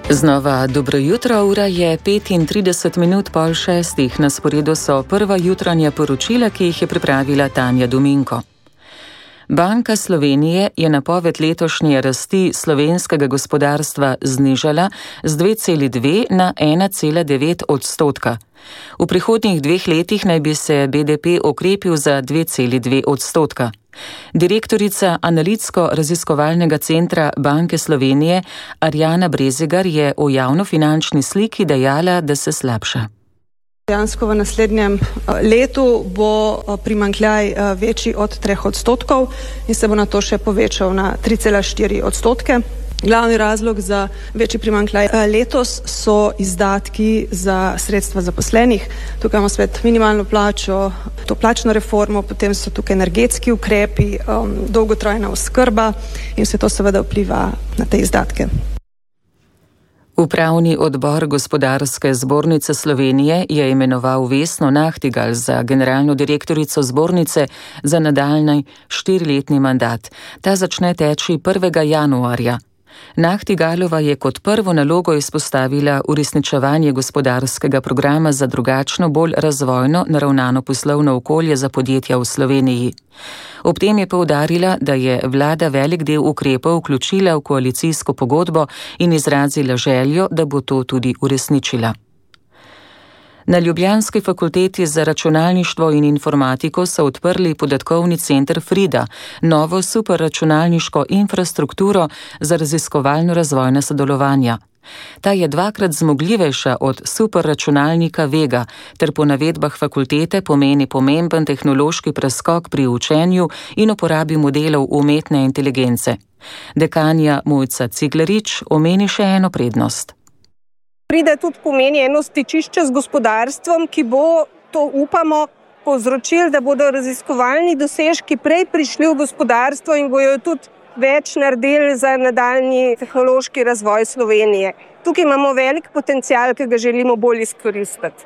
Znova dobro jutro, ura je 35:35, na sporedu so prva jutranja poročila, ki jih je pripravila Tanja Dominko. Banka Slovenije je napoved letošnje rasti slovenskega gospodarstva znižala z 2,2 na 1,9 odstotka. V prihodnjih 2 letih naj bi se BDP okrepil za 2,2 odstotka. Direktorica Analitsko-raziskovalnega centra Banke Slovenije Arjana Brezigar je o javnofinančni sliki dejala, da se slabša. Dejansko v naslednjem letu bo primanjkljaj večji od 3 odstotkov in se bo na to še povečal na 3,4 odstotke. Glavni razlog za večji primanjkljaj letos so izdatki za sredstva zaposlenih. Tukaj imamo spet minimalno plačo, to plačno reformo, potem so tukaj energetski ukrepi, dolgotrajna oskrba in vse to seveda vpliva na te izdatke. Upravni odbor Gospodarske zbornice Slovenije je imenoval Vesno Nahtigal za generalno direktorico zbornice za nadaljnji 4-letni mandat. Ta začne teči 1. januarja. Nahtigalova je kot prvo nalogo izpostavila uresničevanje gospodarskega programa za drugačno, bolj razvojno naravnano poslovno okolje za podjetja v Sloveniji. Ob tem je poudarila, da je vlada velik del ukrepov vključila v koalicijsko pogodbo in izrazila željo, da bo to tudi uresničila. Na ljubljanski fakulteti za računalništvo in informatiko so odprli podatkovni center Frida, novo superračunalniško infrastrukturo za raziskovalno-razvojna sodelovanja. Ta je 2-krat zmogljivejša od superračunalnika Vega ter po navedbah fakultete pomeni pomemben tehnološki preskok pri učenju in uporabi modelov umetne inteligence. Dekanja Mojca Ciglarič omeni še eno prednost. Frida tudi pomeni eno stičišče z gospodarstvom, ki bo, to upamo, povzročil, da bodo raziskovalni dosežki prej prišli v gospodarstvo in bojo tudi več naredili za nadaljnji tehnološki razvoj Slovenije. Tukaj imamo velik potencial, ki ga želimo bolj izkoristiti.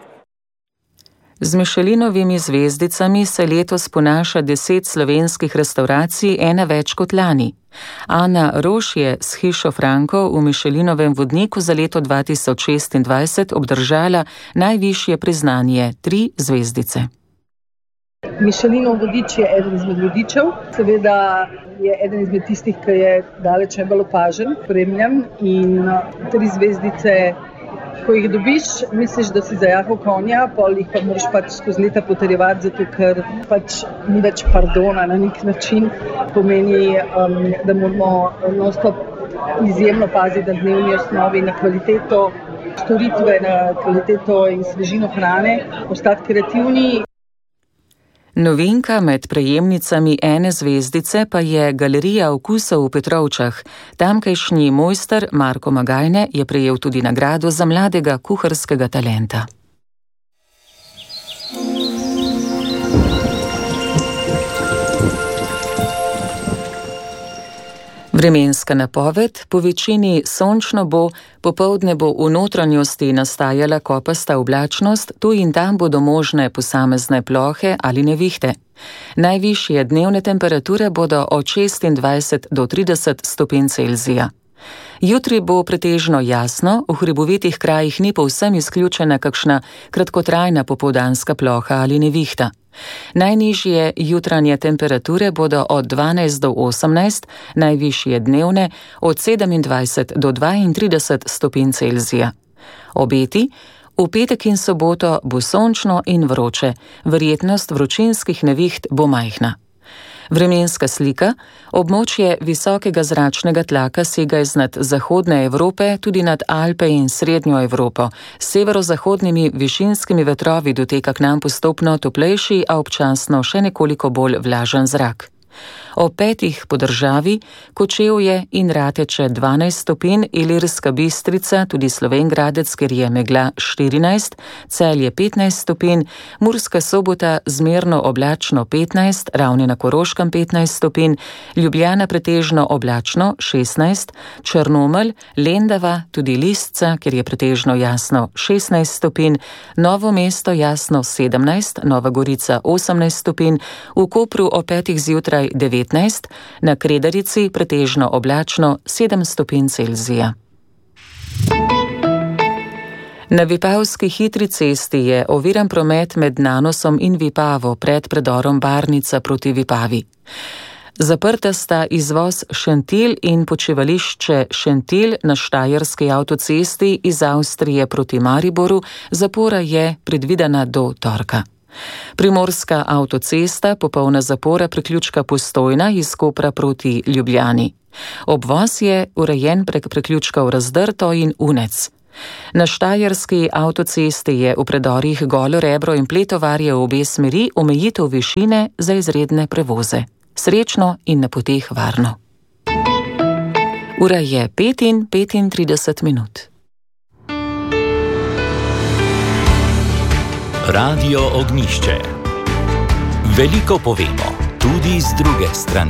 Z Michelinovimi zvezdicami se letos ponaša 10 slovenskih restavracij, ena več kot lani. Ana Roš je s hišo Franko v Michelinovem vodniku za leto 2026 obdržala najvišje priznanje, 3 zvezdice. Michelinov vodič je eden izmed vodičev, seveda je eden izmed tistih, ki je daleč najbolj opažen, spremljan, in 3 zvezdice, ko jih dobiš, misliš, da si zajahal konja, pol jih pa moraš skozi leta potrjevati, zato ker ni več pardona na nek način. Pomeni, da moramo non-stop izjemno paziti na dnevni osnovi, na kvaliteto storitve, na kvaliteto in svežino hrane, ostati kreativni. Novinka med prejemnicami ene zvezdice pa je Galerija okusov v Petrovčah. Tamkajšnji mojster Marko Magajne je prejel tudi nagrado za mladega kuharskega talenta. Vremenska napoved: po večini sončno bo, popoldne bo v notranjosti nastajala kopasta oblačnost, tu in tam bodo možne posamezne plohe ali nevihte. Najvišje dnevne temperature bodo od 26 do 30 stopinj Celzija. Jutri bo pretežno jasno, v hribovitih krajih ni povsem izključena kakšna kratkotrajna popoldanska ploha ali nevihta. Najnižje jutranje temperature bodo od 12 do 18, najvišje dnevne od 27 do 32 stopinj Celzija. Obeti: v petek in soboto bo sončno in vroče, verjetnost vročinskih neviht bo majhna. Vremenska slika: območje visokega zračnega tlaka sega iznad zahodne Evrope tudi nad Alpe in srednjo Evropo. S severozahodnimi višinskimi vetrovi doteka k nam postopno toplejši, a občasno še nekoliko bolj vlažen zrak. Ob 5 po državi Kočevje in Rateče 12 stopinj, Ilirska Bistrica, tudi Slovenj Gradec, kjer je megla 14, Celje 15 stopinj, Murska Sobota zmerno oblačno 15, Ravne na Koroškem 15 stopinj, Ljubljana pretežno oblačno 16, Črnomelj, Lendava, tudi Lisca, kjer je pretežno jasno 16 stopinj, Novo mesto jasno 17, Nova Gorica 18 stopinj, v Kopru ob 5 zjutraj 19, na Kredarici pretežno oblačno 7 stopinj Celzija. Na Vipavski hitri cesti je oviran promet med Nanosom in Vipavo pred predorom Barnica proti Vipavi. Zaprta sta izvoz Šentilj in počivališče Šentilj na štajerski avtocesti iz Avstrije proti Mariboru, zapora je predvidena do torka. Primorska avtocesta, popolna zapora priključka Postojna iz Kopra proti Ljubljani. Obvoz je urejen prek priključkov Razdrto in Unec. Na štajerski avtocesti je v predorih Golo Rebro in Pletovarje v obe smeri omejitev višine za izredne prevoze. Srečno in na poteh varno. Ura je 5:35. Radio Ognjišče. Veliko povemo, tudi z druge strani.